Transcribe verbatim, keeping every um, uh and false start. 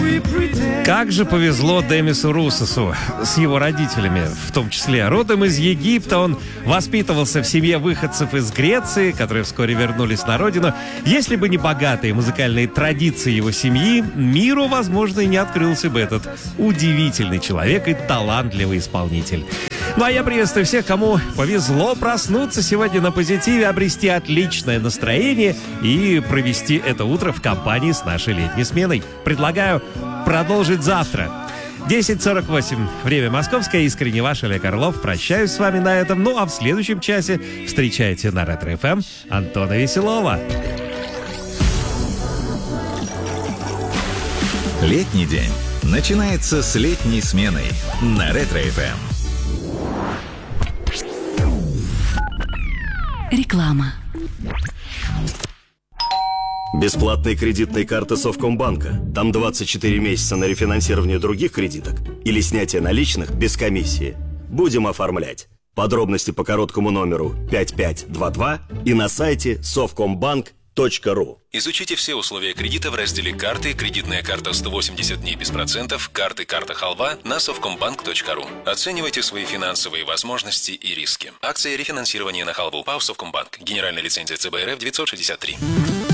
Как же повезло Демису Руссосу с его родителями, в том числе. Родом из Египта, он воспитывался в семье выходцев из Греции, которые вскоре вернулись на родину. Если бы не богатые музыкальные традиции его семьи, миру, возможно, и не открылся бы этот удивительный человек и талантливый исполнитель. Ну а я приветствую всех, кому повезло проснуться сегодня на позитиве, обрести отличное настроение и провести это утро в компании с нашей летней сменой. Предлагаю продолжить завтра. десять сорок восемь. Время московское. Искренне ваш Олег Орлов. Прощаюсь с вами на этом. Ну а в следующем часе встречайте на Ретро-эф эм Антона Веселова. Летний день начинается с летней сменой на Ретро-эф эм. Реклама. Бесплатные кредитные карты Совкомбанка. Там двадцать четыре месяца на рефинансирование других кредиток или снятие наличных без комиссии. Будем оформлять. Подробности по короткому номеру пять пять два два и на сайте совкомбанк точка ру. Изучите все условия кредита в разделе «Карты», кредитная карта сто восемьдесят дней без процентов, карты «Карта Халва» на совкомбанк точка ру. Оценивайте свои финансовые возможности и риски. Акция рефинансирования на халву ПАО «Совкомбанк». Генеральная лицензия ЦБ РФ девятьсот шестьдесят три.